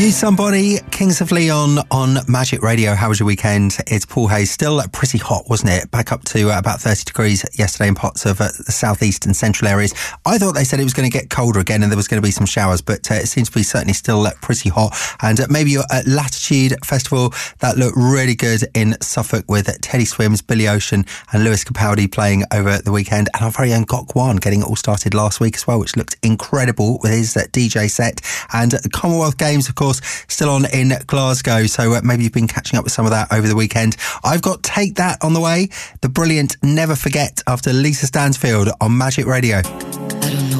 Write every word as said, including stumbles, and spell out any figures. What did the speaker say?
You Somebody, Kings of Leon on Magic Radio. How was your weekend? It's Paul Hayes. Still pretty hot, wasn't it? Back up to uh, about thirty degrees yesterday in parts of uh, the southeast and central areas. I thought they said it was going to get colder again and there was going to be some showers, but uh, it seems to be certainly still uh, pretty hot. And uh, maybe you're at Latitude Festival. That looked really good in Suffolk with Teddy Swims, Billy Ocean and Lewis Capaldi playing over the weekend. And our very own Gok Wan getting it all started last week as well, which looked incredible with his uh, D J set. And uh, the Commonwealth Games, of course, still on in Glasgow, so uh, maybe you've been catching up with some of that over the weekend. I've got Take That on the way, the brilliant Never Forget after Lisa Stansfield on Magic Radio.